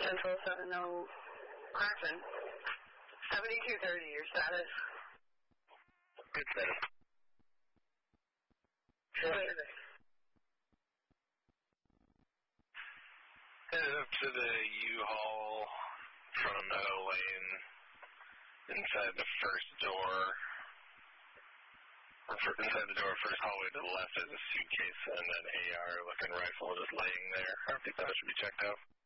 Central 70 Claxon. 7230, your status. Good status. Good. Headed up to the U-Haul from lane inside the first door. Inside the door, first hallway to the left is a suitcase and an AR looking rifle just laying there. I think that should be checked out.